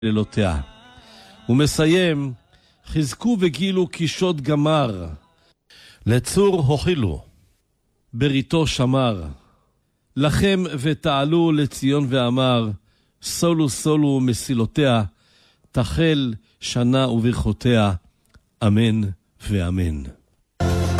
לילותיה. הוא מסיים, חזקו וגילו קישות גמר, לצור הוכילו, בריתו שמר, לכם ותעלו לציון ואמר, סולו סולו מסילותיה, תחל שנה וברכותיה, אמן ואמן.